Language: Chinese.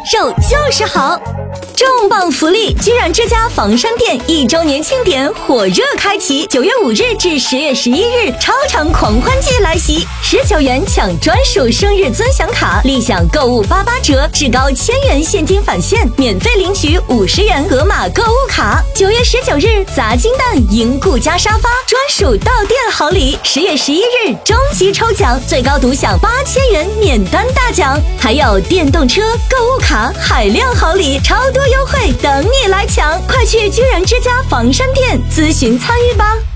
肉就是好。重磅福利！居然之家房山店1周年庆典火热开启，9月5日至10月11日，超长狂欢季来袭！19元抢专属生日尊享卡，立享购物88折，至高1000元现金返现，免费领取50元盒马购物卡。9月19日，砸金蛋赢顾家沙发，专属到店好礼。10月11日，终极抽奖，最高独享8000元免单大奖，还有电动车、购物卡、海量好礼，超多优惠等你来抢！快去居然之家房山店咨询参与吧。